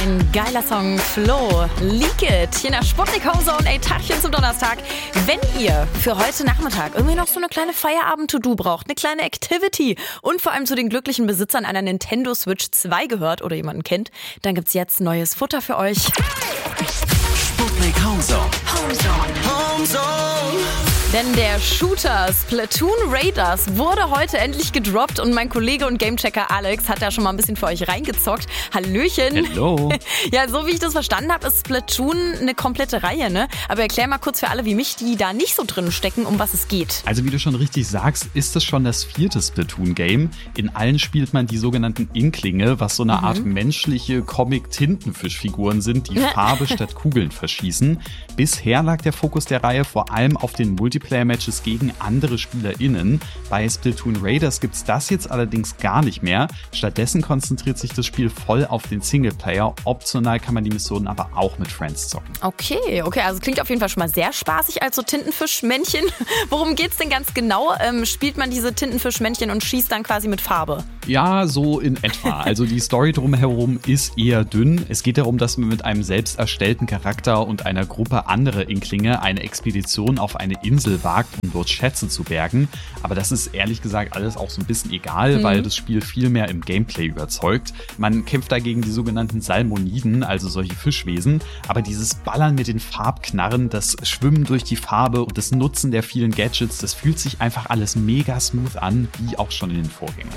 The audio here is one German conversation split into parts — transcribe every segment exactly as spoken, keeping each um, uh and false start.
Ein geiler Song, Flo, Leak It, hier in der Sputnik Homezone, ey, Tagchen zum Donnerstag. Wenn ihr für heute Nachmittag irgendwie noch so eine kleine Feierabend-To-Do braucht, eine kleine Activity und vor allem zu den glücklichen Besitzern einer Nintendo Switch zwei gehört oder jemanden kennt, dann gibt's jetzt neues Futter für euch. Sputnik Homezone. Homezone. Homezone. Denn der Shooter Splatoon Raiders wurde heute endlich gedroppt und mein Kollege und Gamechecker Alex hat da schon mal ein bisschen für euch reingezockt. Hallöchen. Hello. Ja, so wie ich das verstanden habe, ist Splatoon eine komplette Reihe, ne? Aber erklär mal kurz für alle wie mich, die da nicht so drin stecken, um was es geht. Also wie du schon richtig sagst, ist es schon das vierte Splatoon-Game. In allen spielt man die sogenannten Inklinge, was so eine mhm. Art menschliche Comic-Tintenfischfiguren sind, die Farbe statt Kugeln verschießen. Bisher lag der Fokus der Reihe vor allem auf den Multiplayer-Matches gegen andere SpielerInnen. Bei Splatoon Raiders gibt's das jetzt allerdings gar nicht mehr. Stattdessen konzentriert sich das Spiel voll auf den Singleplayer. Optional kann man die Missionen aber auch mit Friends zocken. Okay, okay, also klingt auf jeden Fall schon mal sehr spaßig als so Tintenfischmännchen. Worum geht's denn ganz genau? Ähm, spielt man diese Tintenfischmännchen und schießt dann quasi mit Farbe? Ja, so in etwa. Also die Story drumherum ist eher dünn. Es geht darum, dass man mit einem selbst erstellten Charakter und einer Gruppe anderer Inklinge eine Expedition auf eine Insel wagt, um dort Schätze zu bergen. Aber das ist ehrlich gesagt alles auch so ein bisschen egal, mhm. weil das Spiel viel mehr im Gameplay überzeugt. Man kämpft dagegen die sogenannten Salmoniden, also solche Fischwesen. Aber dieses Ballern mit den Farbknarren, das Schwimmen durch die Farbe und das Nutzen der vielen Gadgets, das fühlt sich einfach alles mega smooth an, wie auch schon in den Vorgängern.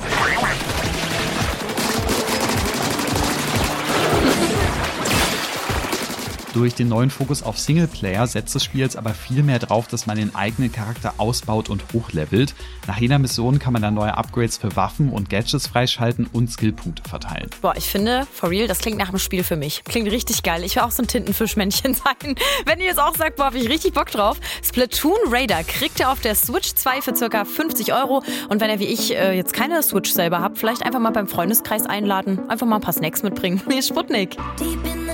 Durch den neuen Fokus auf Singleplayer setzt das Spiel jetzt aber viel mehr drauf, dass man den eigenen Charakter ausbaut und hochlevelt. Nach jeder Mission kann man dann neue Upgrades für Waffen und Gadgets freischalten und Skillpunkte verteilen. Boah, ich finde, for real, das klingt nach einem Spiel für mich. Klingt richtig geil. Ich will auch so ein Tintenfischmännchen sein. Wenn ihr jetzt auch sagt, boah, hab ich richtig Bock drauf. Splatoon Raider kriegt ihr auf der Switch zwei für ca. fünfzig Euro. Und wenn ihr wie ich äh, jetzt keine Switch selber habt, vielleicht einfach mal beim Freundeskreis einladen. Einfach mal ein paar Snacks mitbringen. Hier ist Sputnik.